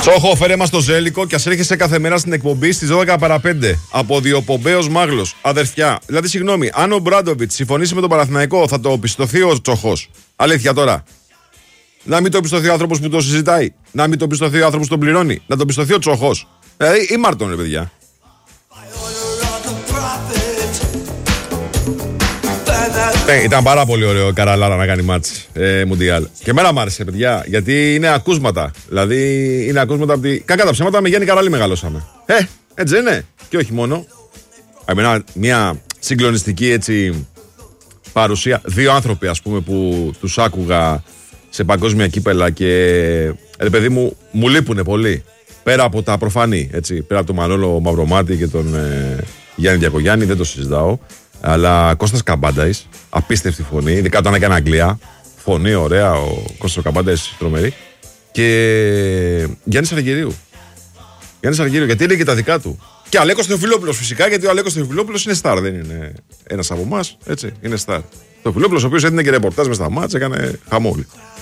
Τσόχο, φέρε μας το ζέλικο και ας έρχεσαι κάθε μέρα στην εκπομπή στις 12 παρα 5. Από Διοπομπέος Μάγλος, αδερφιά. Δηλαδή, συγγνώμη, αν ο Μπράντοβιτς συμφωνήσει με τον Παναθηναϊκό, θα το πιστωθεί ο Τσόχος? Αλήθεια τώρα. Να μην το πιστωθεί ο άνθρωπος που το συζητάει. Να μην το πιστωθεί ο άνθρωπος που τον πληρώνει. Να το πιστωθεί ο Τσόχος. Δηλαδή, ή Μάρτον, ρε παιδιά. Ήταν πάρα πολύ ωραίο η Καραλάρα να κάνει μάτς Μουντιάλ. Και εμένα μ' άρεσε, παιδιά, γιατί είναι ακούσματα. Δηλαδή είναι ακούσματα από τη. Κακά τα ψέματα, με Γιάννη Καραλή μεγαλώσαμε. Έτσι είναι. Και όχι μόνο. Εμένα μια συγκλονιστική έτσι παρουσία. Δύο άνθρωποι, ας πούμε, που τους άκουγα σε παγκόσμια κύπελα και ρε παιδί μου λείπουνε πολύ. Πέρα από τα προφανή, έτσι. Πέρα από τον Μανώλο Μαυρομάτη και τον Γιάννη Διακογιάννη, δεν το συζητάω. Αλλά Κώστας Καμπάνταης, απίστευτη φωνή, ειδικά όταν έκανε Αγγλία. Φωνή ωραία, ο Κώστας Καμπάνταης τρομερή. Και Γιάννης Αργυρίου. Γιάννης Αργυρίου, γιατί έλεγε τα δικά του. Και Αλέκος Θεοφιλόπουλος φυσικά, γιατί ο Αλέκος Θεοφιλόπουλος είναι στάρ, δεν είναι ένας από εμάς, έτσι, είναι στάρ. Θεοφιλόπουλος, ο οποίος έδινε και ρεπορτάζ μες στα μάτς, έκανε χαμόλι.